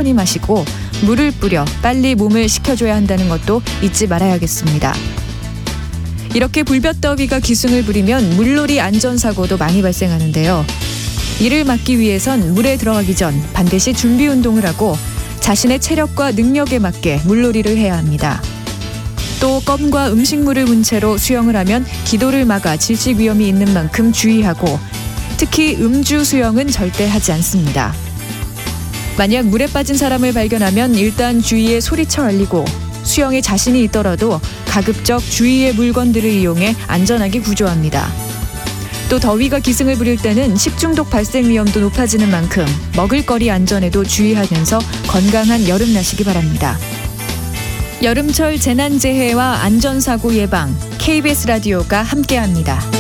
천천히 마시고 물을 뿌려 빨리 몸을 식혀줘야 한다는 것도 잊지 말아야겠습니다. 이렇게 불볕더위가 기승을 부리면 물놀이 안전사고도 많이 발생하는데요. 이를 막기 위해선 물에 들어가기 전 반드시 준비 운동을 하고 자신의 체력과 능력에 맞게 물놀이를 해야 합니다. 또 껌과 음식물을 문 채로 수영을 하면 기도를 막아 질식 위험이 있는 만큼 주의하고 특히 음주 수영은 절대 하지 않습니다. 만약 물에 빠진 사람을 발견하면 일단 주위에 소리쳐 알리고 수영에 자신이 있더라도 가급적 주위의 물건들을 이용해 안전하게 구조합니다. 또 더위가 기승을 부릴 때는 식중독 발생 위험도 높아지는 만큼 먹을거리 안전에도 주의하면서 건강한 여름 나시기 바랍니다. 여름철 재난재해와 안전사고 예방 KBS 라디오가 함께합니다.